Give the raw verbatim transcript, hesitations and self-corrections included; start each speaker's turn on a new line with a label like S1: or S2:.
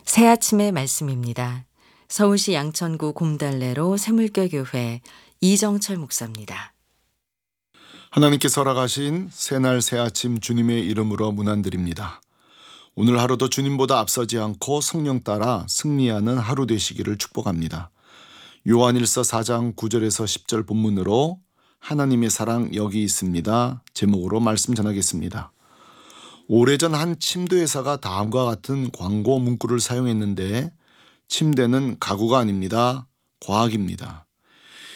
S1: 새아침의 말씀입니다. 서울시 양천구 곰달래로 새물교교회 이정철 목사입니다.
S2: 하나님께서 허락하신 새날 새아침 주님의 이름으로 문안드립니다. 오늘 하루도 주님보다 앞서지 않고 성령 따라 승리하는 하루 되시기를 축복합니다. 요한일서 사 장 구 절에서 십 절 본문으로 하나님의 사랑 여기 있습니다 제목으로 말씀 전하겠습니다. 오래전 한 침대 회사가 다음과 같은 광고 문구를 사용했는데 침대는 가구가 아닙니다. 과학입니다.